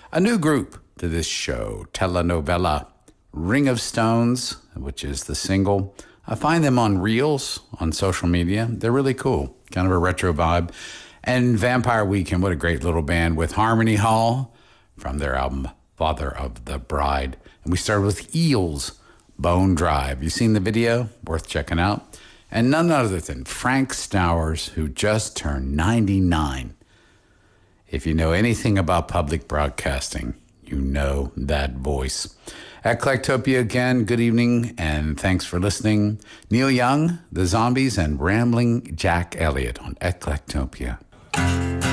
A new group to this show, telenovela Ring of Stones, which is the single. I find them on Reels on social media. They're really cool, kind of a retro vibe. And Vampire Weekend, what a great little band with Harmony Hall from their album Father of the Bride. And we started with Eels, Bone Drive. You seen the video? Worth checking out. And none other than Frank Stowers, who just turned 99. If you know anything about public broadcasting, you know that voice. At Eclectopia again, good evening, and thanks for listening. Neil Young, The Zombies, and Rambling Jack Elliott on Eclectopia.